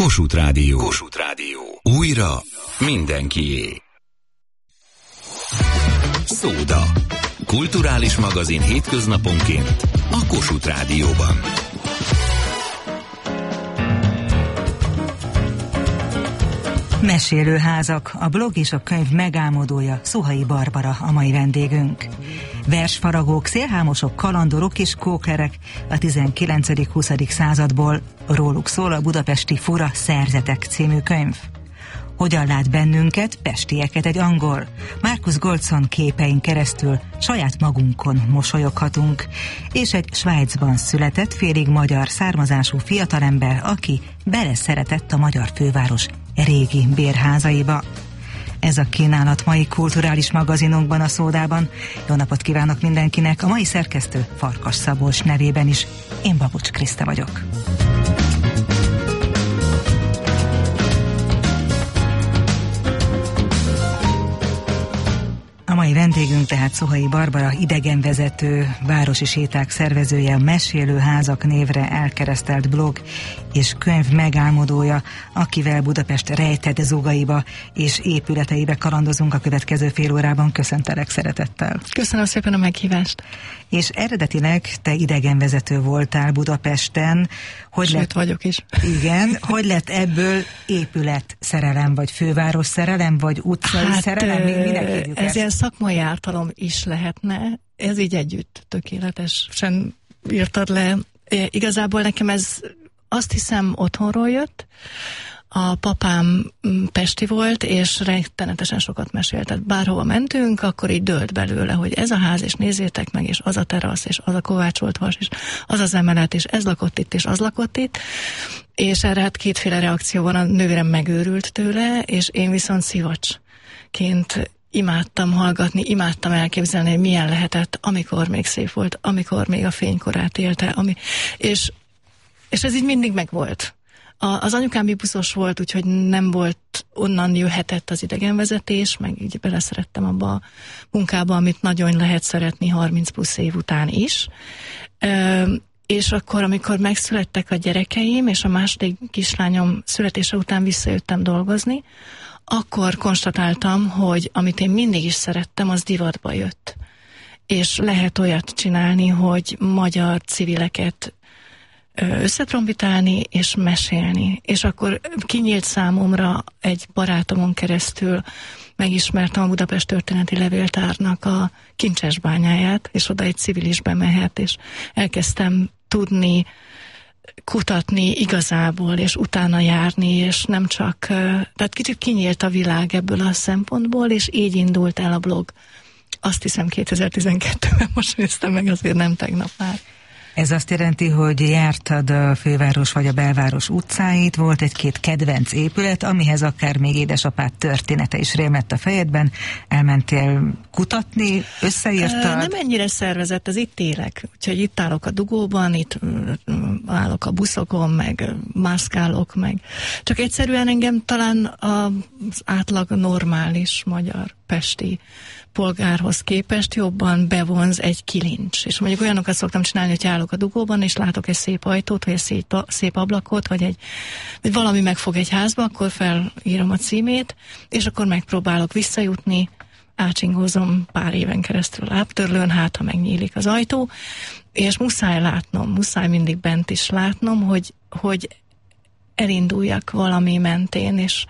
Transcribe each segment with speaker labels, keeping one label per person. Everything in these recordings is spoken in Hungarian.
Speaker 1: Kossuth Rádió. Kossuth Rádió. Újra mindenkié. Szóda. Kulturális magazin hétköznaponként a Kossuth Rádióban.
Speaker 2: Mesélőházak, a blog és a könyv megálmodója, Szuhai Barbara a mai vendégünk. Versfaragók, szélhámosok, kalandorok és kóklerek a 19.-20. századból. Róluk szól a budapesti Fura szerzetek című könyv. Hogyan lát bennünket, pestieket egy angol? Marcus Goldson képein keresztül saját magunkon mosolyoghatunk. És egy Svájcban született, félig magyar származású fiatalember, aki beleszeretett a magyar főváros régi bérházaiba. Ez a kínálat mai kulturális magazinunkban, a Szódában. Jó napot kívánok mindenkinek, a mai szerkesztő Farkas Szabolcs nevében is. Én Babocs Kriszta vagyok. A mai vendégünk tehát Szuhai Barbara, idegenvezető, városi séták szervezője, a Mesélőházak névre elkeresztelt blog és könyv megálmodója, akivel Budapest rejtett zugaiba és épületeibe kalandozunk a következő fél órában. Köszöntelek szeretettel.
Speaker 3: Köszönöm szépen a meghívást. És
Speaker 2: eredetileg te idegenvezető voltál Budapesten.
Speaker 3: Sőt, vagyok is.
Speaker 2: Igen. Hogy lett ebből épület szerelem, vagy főváros szerelem, vagy utcai szerelem? Minek hívjuk
Speaker 3: ez ilyen szakmai ártalom is lehetne. Ez így együtt tökéletesen írtad le. Igazából nekem ez, azt hiszem, otthonról jött. A papám pesti volt, és rettenetesen sokat mesélt. Tehát bárhova mentünk, akkor így dőlt belőle, hogy ez a ház, és nézzétek meg, és az a terasz, és az a kovácsolt vas, és az az emelet, és ez lakott itt, és az lakott itt. És erre hát kétféle reakció van, a nővérem megőrült tőle, és én viszont szivacsként imádtam hallgatni, imádtam elképzelni, hogy milyen lehetett, amikor még szép volt, amikor még a fénykorát élte, és ez így mindig megvolt. Az anyukám buszos volt, úgyhogy nem volt, onnan jöhetett az idegenvezetés, meg így beleszerettem abba a munkába, amit nagyon lehet szeretni 30 plusz év után is. És akkor, amikor megszülettek a gyerekeim, és a második kislányom születése után visszajöttem dolgozni, akkor konstatáltam, hogy amit én mindig is szerettem, az divatba jött. És lehet olyat csinálni, hogy magyar civileket összetrombitálni és mesélni. És akkor kinyílt számomra egy barátomon keresztül, megismertem a Budapest Történeti Levéltárnak a kincses bányáját, és oda egy civil is bemehet, és elkezdtem tudni kutatni igazából, és utána járni, és nem csak, tehát kicsit kinyílt a világ ebből a szempontból, és így indult el a blog. Azt hiszem 2012-ben, most néztem meg, azért nem tegnap már.
Speaker 2: Ez azt jelenti, hogy jártad a főváros vagy a belváros utcáit, volt egy-két kedvenc épület, amihez akár még édesapád története is rémlett a fejedben, elmentél kutatni, összeírtad?
Speaker 3: Nem ennyire szervezett, az itt élek, úgyhogy itt állok a dugóban, itt állok a buszokon, meg mászkálok, meg csak egyszerűen engem talán az átlag normális magyar pesti polgárhoz képest jobban bevonz egy kilincs. És mondjuk olyanokat szoktam csinálni, hogy állok a dugóban, és látok egy szép ajtót, vagy egy szép ablakot, vagy valami megfog egy házba, akkor felírom a címét, és akkor megpróbálok visszajutni, átsingózom pár éven keresztül lábtörlőn, hát ha megnyílik az ajtó, és muszáj mindig bent is látnom, hogy elinduljak valami mentén, és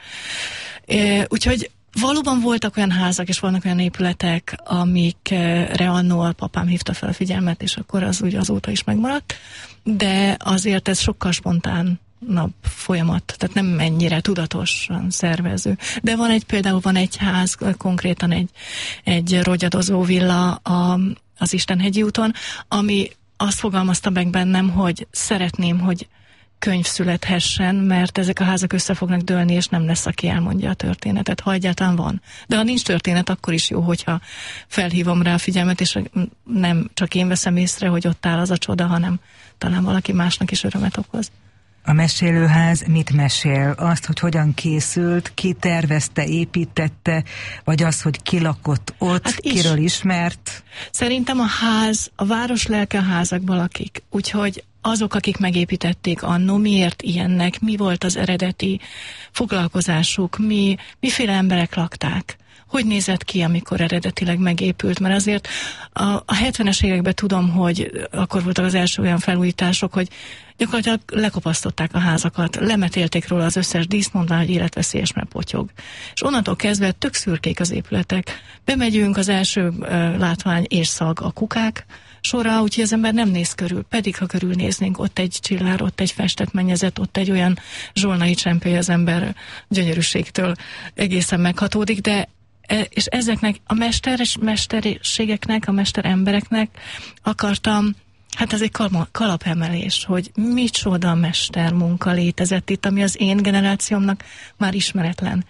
Speaker 3: úgyhogy valóban voltak olyan házak, és vannak olyan épületek, amikre annó a papám hívta fel a figyelmet, és akkor az úgy azóta is megmaradt, de azért ez sokkal spontánabb folyamat, tehát nem ennyire tudatosan szervező. De például van egy ház, konkrétan egy rogyadozó villa az Istenhegyi úton, ami azt fogalmazta meg bennem, hogy szeretném, hogy könyv születhessen, mert ezek a házak össze fognak dőlni, és nem lesz, aki elmondja a történetet, ha egyáltalán van. De ha nincs történet, akkor is jó, hogyha felhívom rá a figyelmet, és nem csak én veszem észre, hogy ott áll az a csoda, hanem talán valaki másnak is örömet okoz.
Speaker 2: A mesélőház mit mesél? Azt, hogy hogyan készült, ki tervezte, építette, vagy az, hogy ki lakott ott, hát kiről ismert?
Speaker 3: Szerintem a város lelke a házakban lakik, úgyhogy azok, akik megépítették annó, miért ilyennek, mi volt az eredeti foglalkozásuk, miféle emberek lakták. Hogy nézett ki, amikor eredetileg megépült? Mert azért a 70-es években tudom, hogy akkor voltak az első olyan felújítások, hogy gyakorlatilag lekopasztották a házakat, lemetélték róla az összes díszt, mondván, hogy életveszélyes, mert potyog. És onnantól kezdve tök szürkék az épületek. Bemegyünk, az első látvány és szag a kukák sorra, úgyhogy az ember nem néz körül. Pedig, ha körülnéznénk, ott egy csillár, ott egy festett mennyezet, ott egy olyan zsolnai csempély, az ember gyönyörűségtől egészen meghatódik, de és ezeknek a mesterségeknek, a mesterembereknek akartam, hát ez egy kalapemelés, hogy micsoda mestermunka létezett itt, ami az én generációmnak már ismeretlen.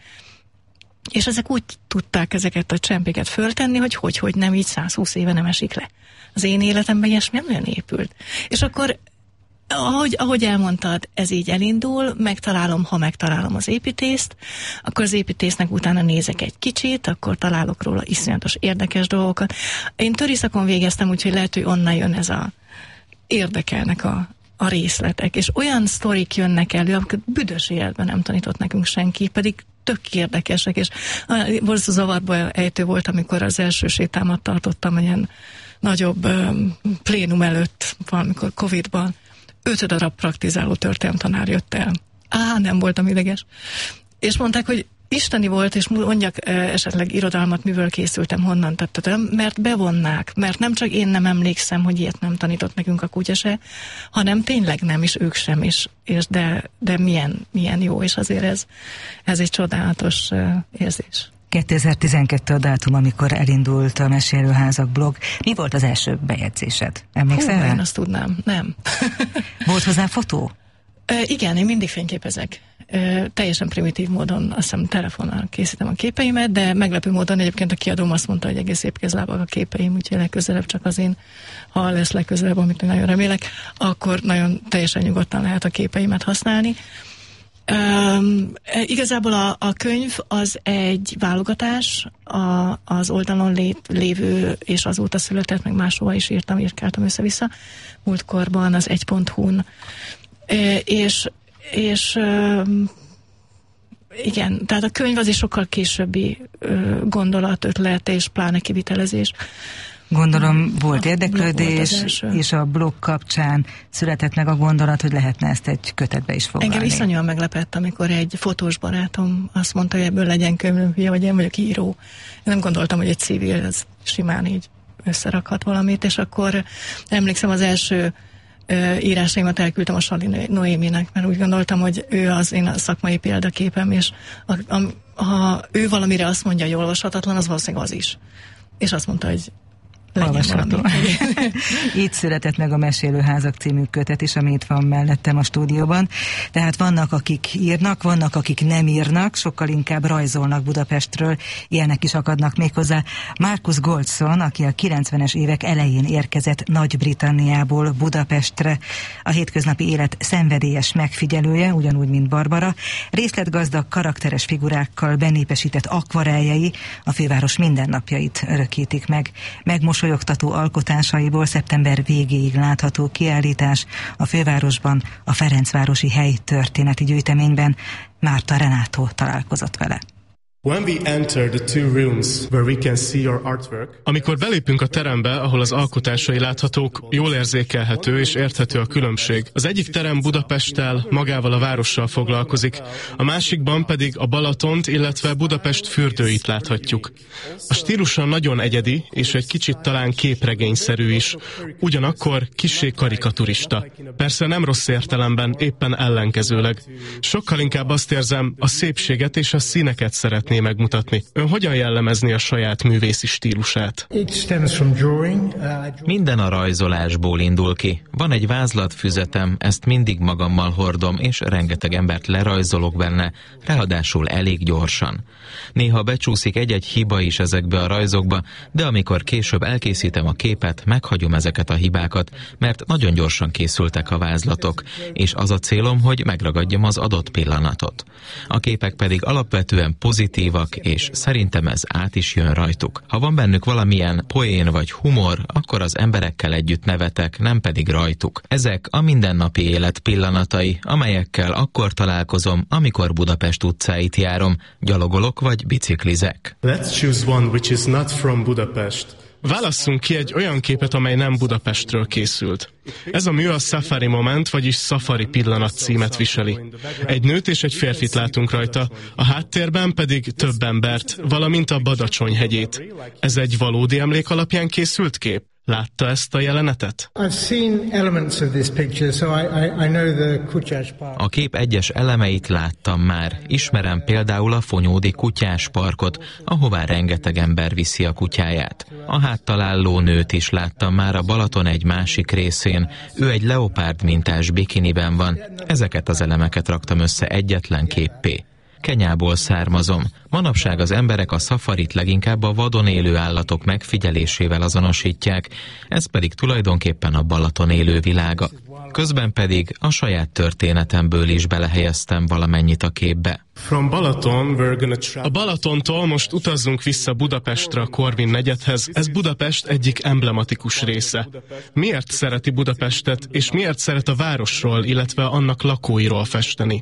Speaker 3: És ezek úgy tudták ezeket a csempéket föltenni, hogy nem így 120 éve nem esik le. Az én életemben ilyesmi nem olyan épült. És akkor ahogy elmondtad, ez így elindul, ha megtalálom az építészt, akkor az építésznek utána nézek egy kicsit, akkor találok róla iszonyatos érdekes dolgokat. Én töriszakon végeztem, úgyhogy lehet, hogy onnan jön ez érdekelnek a részletek, és olyan sztorik jönnek elő, amiket büdös életben nem tanított nekünk senki, pedig tök érdekesek, és borzasztó zavarba ejtő volt, amikor az első sétámat tartottam ilyen nagyobb plénum előtt, valamikor Covid-ban, 5 darab praktizáló történelemtanár jött el. Nem voltam ideges. És mondták, hogy isteni volt, és mondjak esetleg irodalmat, mivel készültem, honnan tettem, mert bevonnák, mert nem csak én nem emlékszem, hogy ilyet nem tanított nekünk a kutya se, hanem tényleg nem, és ők sem is, de milyen jó, és azért ez egy csodálatos érzés.
Speaker 2: 2012 a dátum, amikor elindult a Mesélőházak blog. Mi volt az első bejegyzésed? Emlékszel rá?
Speaker 3: Én azt tudnám, nem.
Speaker 2: Volt hozzá fotó?
Speaker 3: Igen, én mindig fényképezek. Teljesen primitív módon, azt hiszem telefonnal készítem a képeimet, de meglepő módon egyébként a kiadóm azt mondta, hogy egész épkézlábak a képeim, úgyhogy legközelebb csak az én, ha lesz legközelebb, amit nagyon remélek, akkor nagyon teljesen nyugodtan lehet a képeimet használni. Igazából a könyv az egy válogatás, az oldalon lévő, és azóta született, meg máshova is írkáltam össze-vissza, múltkorban az 1.hu-n. És igen, tehát a könyv az is sokkal későbbi gondolat, ötlet és pláne kivitelezés.
Speaker 2: Gondolom volt érdeklődés, és a blog kapcsán született meg a gondolat, hogy lehetne ezt egy kötetbe is foglalni.
Speaker 3: Engem iszonyúan meglepett, amikor egy fotós barátom azt mondta, hogy ebből legyen könyv, vagy én vagyok író. Én nem gondoltam, hogy egy civil, ez simán így összerakhat valamit, és akkor emlékszem, az első írásaimat elküldtem a Sali Noéminek, mert úgy gondoltam, hogy ő az én a szakmai példaképem, és ha ő valamire azt mondja, hogy olvashatatlan, az valószínűleg az is. És azt mondta, hogy
Speaker 2: olvasható. Így született meg a Mesélőházak című kötet is, ami itt van mellettem a stúdióban. Tehát vannak, akik írnak, vannak, akik nem írnak, sokkal inkább rajzolnak Budapestről, ilyenek is akadnak méghozzá. Marcus Goldson, aki a 90-es évek elején érkezett Nagy-Britanniából Budapestre, a hétköznapi élet szenvedélyes megfigyelője, ugyanúgy, mint Barbara, részletgazdag, karakteres figurákkal benépesített akvareljei a főváros mindennapjait örökítik meg. Megmosolyogtató alkotásaiból szeptember végéig látható kiállítás a fővárosban, a Ferencvárosi Hely történeti gyűjteményben. Márta Renátó találkozott vele.
Speaker 4: Amikor belépünk a terembe, ahol az alkotásai láthatók, jól érzékelhető és érthető a különbség. Az egyik terem Budapesttel, magával a várossal foglalkozik, a másikban pedig a Balatont, illetve Budapest fürdőit láthatjuk. A stílusa nagyon egyedi, és egy kicsit talán képregényszerű is, ugyanakkor kissé karikaturista. Persze nem rossz értelemben, éppen ellenkezőleg. Sokkal inkább azt érzem, a szépséget és a színeket szeretném megmutatni. Ön hogyan jellemezni a saját művészi stílusát?
Speaker 5: Minden a rajzolásból indul ki. Van egy vázlatfüzetem, ezt mindig magammal hordom, és rengeteg embert lerajzolok benne, ráadásul elég gyorsan. Néha becsúszik egy-egy hiba is ezekbe a rajzokba, de amikor később elkészítem a képet, meghagyom ezeket a hibákat, mert nagyon gyorsan készültek a vázlatok, és az a célom, hogy megragadjam az adott pillanatot. A képek pedig alapvetően pozitív naívak, és szerintem ez át is jön rajtuk. Ha van bennük valamilyen poén vagy humor, akkor az emberekkel együtt nevetek, nem pedig rajtuk. Ezek a mindennapi élet pillanatai, amelyekkel akkor találkozom, amikor Budapest utcáit járom, gyalogolok vagy biciklizek.
Speaker 4: Let's choose one which is not from Budapest. Válasszunk ki egy olyan képet, amely nem Budapestről készült. Ez a mű a Safari Moment, vagyis Safari Pillanat címet viseli. Egy nőt és egy férfit látunk rajta, a háttérben pedig több embert, valamint a Badacsony hegyét. Ez egy valódi emlék alapján készült kép? Látta ezt a jelenetet?
Speaker 5: A kép egyes elemeit láttam már. Ismerem például a Fonyódi Kutyás Parkot, ahová rengeteg ember viszi a kutyáját. A háttal álló nőt is láttam már a Balaton egy másik részén. Ő egy leopárd mintás bikiniben van. Ezeket az elemeket raktam össze egyetlen képpé. Kenyából származom. Manapság az emberek a szafarit leginkább a vadon élő állatok megfigyelésével azonosítják, ez pedig tulajdonképpen a Balaton élő világa. Közben pedig a saját történetemből is belehelyeztem valamennyit a képbe.
Speaker 4: A Balatontól most utazzunk vissza Budapestre, a Korvin negyedhez. Ez Budapest egyik emblematikus része. Miért szereti Budapestet, és miért szeret a városról, illetve annak lakóiról festeni?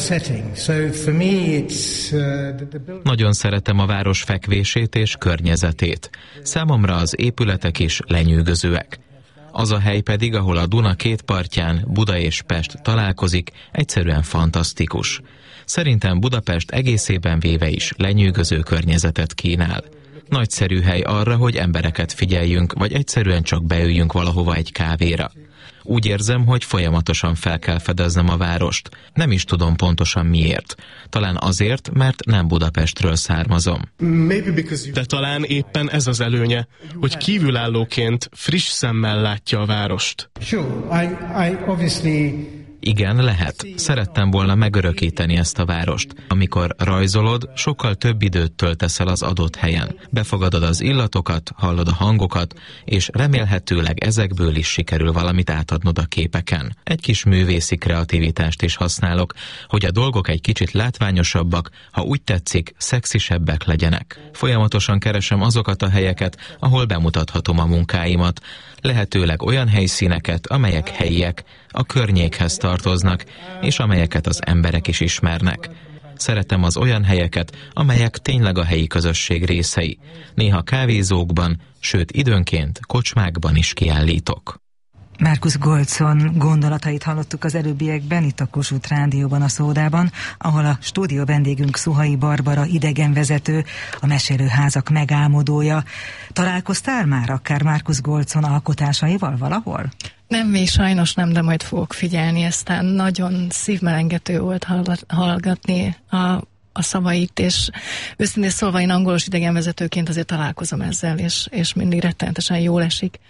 Speaker 5: Nagyon szeretem a város fekvését és környezetét. Számomra az épületek is lenyűgözőek. Az a hely pedig, ahol a Duna két partján Buda és Pest találkozik, egyszerűen fantasztikus. Szerintem Budapest egészében véve is lenyűgöző környezetet kínál. Nagyszerű hely arra, hogy embereket figyeljünk, vagy egyszerűen csak beüljünk valahova egy kávéra. Úgy érzem, hogy folyamatosan fel kell fedeznem a várost. Nem is tudom pontosan miért. Talán azért, mert nem Budapestről származom.
Speaker 4: De talán éppen ez az előnye, hogy kívülállóként friss szemmel látja a várost.
Speaker 5: Igen, lehet. Szerettem volna megörökíteni ezt a várost. Amikor rajzolod, sokkal több időt töltesz el az adott helyen. Befogadod az illatokat, hallod a hangokat, és remélhetőleg ezekből is sikerül valamit átadnod a képeken. Egy kis művészi kreativitást is használok, hogy a dolgok egy kicsit látványosabbak, ha úgy tetszik, szexisebbek legyenek. Folyamatosan keresem azokat a helyeket, ahol bemutathatom a munkáimat. Lehetőleg olyan helyszíneket, amelyek helyiek, a környékhez tartoznak, és amelyeket az emberek is ismernek. Szeretem az olyan helyeket, amelyek tényleg a helyi közösség részei. Néha kávézókban, sőt időnként kocsmákban is kiállítok.
Speaker 2: Markus Golzon gondolatait hallottuk az előbbiekben, itt a Kossuth Rádióban, a Szódában, ahol a stúdió vendégünk Szuhai Barbara idegenvezető, a Mesélőházak megálmodója. Találkoztál már akár Markus Golzon alkotásaival valahol?
Speaker 3: Nem, még sajnos nem, de majd fogok figyelni, aztán nagyon szívmelengető volt hallgatni a szavait, és őszintén szólva én angolos idegenvezetőként azért találkozom ezzel, és mindig rettenetesen jól esik,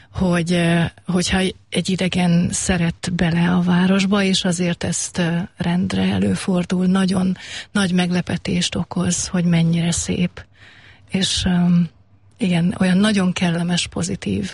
Speaker 3: hogyha egy idegen szeret bele a városba, és azért ezt rendre előfordul, nagyon nagy meglepetést okoz, hogy mennyire szép. És igen, olyan nagyon kellemes, pozitív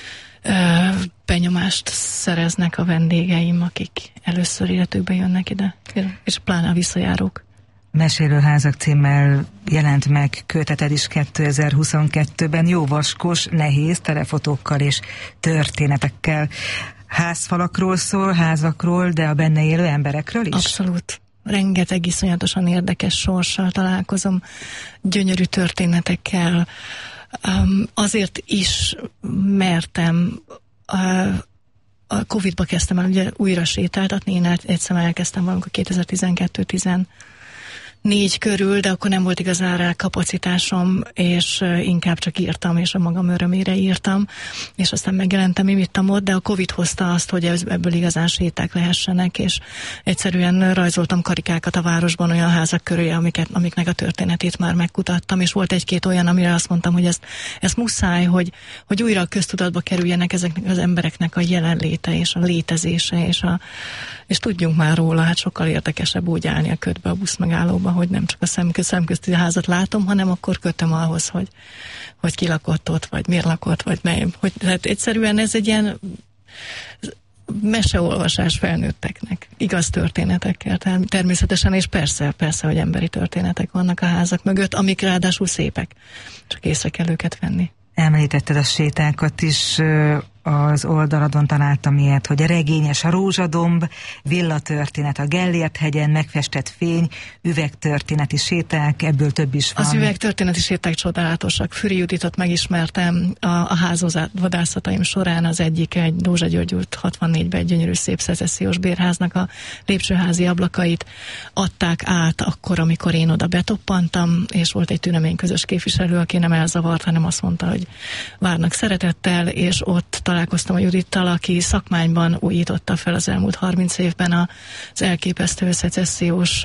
Speaker 3: benyomást szereznek a vendégeim, akik először életükben jönnek ide, és pláne a visszajárók.
Speaker 2: Mesélőházak címmel jelent meg köteted is 2022-ben, jó vaskos, nehéz telefotókkal és történetekkel. Házfalakról szól, házakról, de a benne élő emberekről is?
Speaker 3: Abszolút. Rengeteg iszonyatosan érdekes sorssal találkozom, gyönyörű történetekkel. Azért is mertem, a Covid-ba kezdtem el ugye újra sétáltatni, én egyszer elkezdtem valamikor 2012-14 körül, de akkor nem volt igazán rá kapacitásom, és inkább csak írtam, és a magam örömére írtam, és aztán megjelentem imittam ott, de a Covid hozta azt, hogy ebből igazán séták lehessenek, és egyszerűen rajzoltam karikákat a városban olyan házak köré, amiknek a történetét már megkutattam, és volt egy-két olyan, amire azt mondtam, hogy ezt muszáj, hogy újra a köztudatba kerüljenek ezeknek az embereknek a jelenléte, és a létezése, és tudjunk már róla, hát sokkal érdekesebb úgy állni a ködbe a buszmegállóba, hogy nem csak a szemközti házat látom, hanem akkor kötöm ahhoz, hogy ki lakott ott, vagy miért lakott, vagy mely. Hát egyszerűen ez egy ilyen meseolvasás felnőtteknek, igaz történetekkel természetesen, és persze, hogy emberi történetek vannak a házak mögött, amik ráadásul szépek, csak észre kell őket venni.
Speaker 2: Említetted a sétákat is, az oldaladon találtam ilyet, hogy a regényes a rózsadomb, villatörténet a Gellért-hegyen, megfestett fény, üvegtörténeti séták, ebből több is van.
Speaker 3: Az üvegtörténeti séták csodálatosak. Füri Juditot megismertem a házvadászataim során, az egyik egy Dózsa György út 64-ben egy gyönyörű szép szecessziós bérháznak a lépcsőházi ablakait adták át akkor, amikor én oda betoppantam, és volt egy tüneményközös képviselő, aki nem elzavart, hanem azt mondta, hogy várnak szeretettel, és ott találkoztam a Judittal, aki szakmányban újította fel az elmúlt 30 évben az elképesztő szecessziós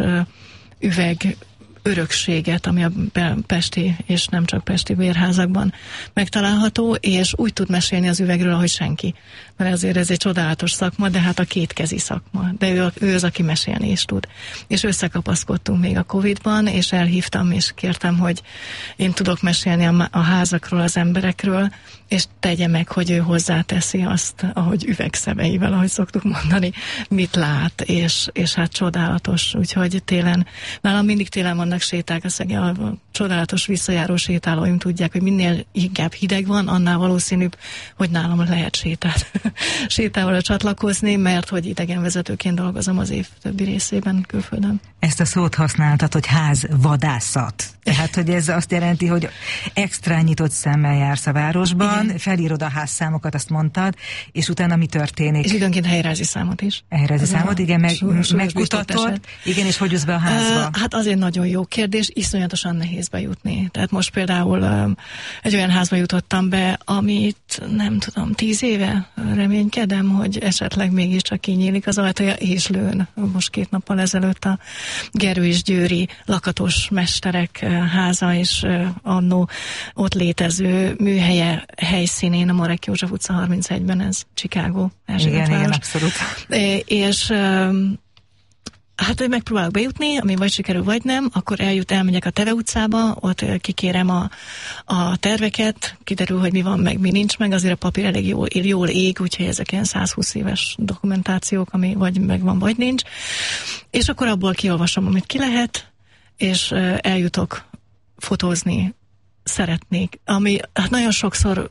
Speaker 3: üveg örökséget, ami a pesti és nem csak pesti bérházakban megtalálható, és úgy tud mesélni az üvegről, ahogy senki. Mert azért ez egy csodálatos szakma, de hát a kétkezi szakma. De ő az, aki mesélni is tud. És összekapaszkodtunk még a Covid-ban, és elhívtam, és kértem, hogy én tudok mesélni a házakról, az emberekről, és tegye meg, hogy ő hozzáteszi azt, ahogy üvegszemeivel, ahogy szoktuk mondani, mit lát, és hát csodálatos. Úgyhogy télen, nálam mindig télen vannak séták, a csodálatos visszajáró sétálóim tudják, hogy minél inkább hideg van, annál valószínűbb, hogy nálam lehet sétával csatlakozni, mert hogy idegenvezetőként dolgozom az év többi részében külföldön.
Speaker 2: Ezt a szót használtad, hogy házvadászat. Tehát, hogy ez azt jelenti, hogy extra nyitott szemmel jársz a városban, igen. Felírod a házszámokat, azt mondtad, és utána mi történik?
Speaker 3: És időnként helyreázi számot is.
Speaker 2: Helyreázi számot, igen, megkutatod. Igen, és hogy jössz be a házba?
Speaker 3: Hát azért nagyon jó kérdés, iszonyatosan nehéz bejutni. Tehát most például egy olyan házba jutottam be, amit nem tudom, 10 éve reménykedem, hogy esetleg mégiscsak kinyílik az ajtaja, és lőn. Most 2 nappal ezelőtt a Gerő és Győri lakatos mesterek háza, és annó ott létező műhelye helyszínén, a Marek József utca 31-ben, ez Chicago.
Speaker 2: Igen, abszolút.
Speaker 3: És hát megpróbálok bejutni, ami vagy sikerül, vagy nem, akkor elmegyek a Teve utcába, ott kikérem a terveket, kiderül, hogy mi van meg, mi nincs meg, azért a papír elég jól ég, úgyhogy ezek ilyen 120 éves dokumentációk, ami vagy megvan, vagy nincs. És akkor abból kiolvasom, amit ki lehet, és eljutok fotózni, szeretnék. Ami hát nagyon sokszor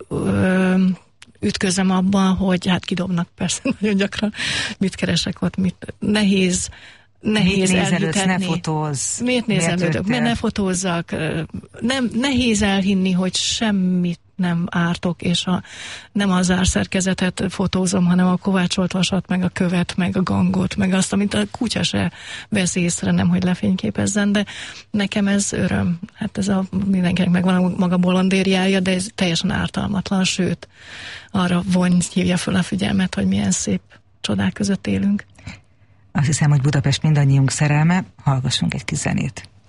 Speaker 3: ütközöm abban, hogy hát kidobnak persze nagyon gyakran, mit keresek ott, nehéz elhitetni.
Speaker 2: Ne fotózz.
Speaker 3: Miért nézelődök? Miért ne fotózzak? Nehéz elhinni, hogy semmit nem ártok, és nem a zárszerkezetet fotózom, hanem a kovácsolt vasat, meg a követ, meg a gangot, meg azt, amit a kutya se vesz észre, nem, hogy lefényképezzen, de nekem ez öröm. Hát ez mindenkinek megvan a maga bolondériája, de ez teljesen ártalmatlan, sőt, arra hívja föl a figyelmet, hogy milyen szép csodák között élünk.
Speaker 2: Azt hiszem, hogy Budapest mindannyiunk szerelme, hallgassunk egy kis zenét.